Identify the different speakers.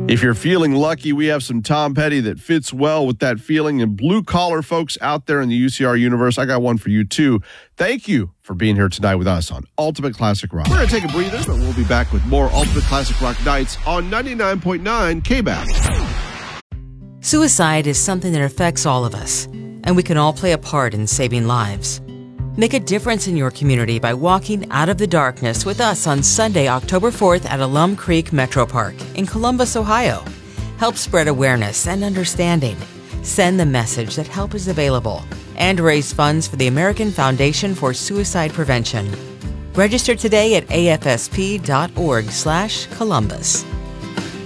Speaker 1: If you're feeling lucky, we have some Tom Petty that fits well with that feeling. And blue-collar folks out there in the UCR universe, I got one for you, too. Thank you for being here tonight with us on Ultimate Classic Rock. We're going to take a breather, but we'll be back with more Ultimate Classic Rock nights on 99.9 KBAP.
Speaker 2: Suicide is something that affects all of us, and we can all play a part in saving lives. Make a difference in your community by walking out of the darkness with us on Sunday, October 4th at Alum Creek Metro Park in Columbus, Ohio. Help spread awareness and understanding. Send the message that help is available and raise funds for the American Foundation for Suicide Prevention. Register today at afsp.org/Columbus.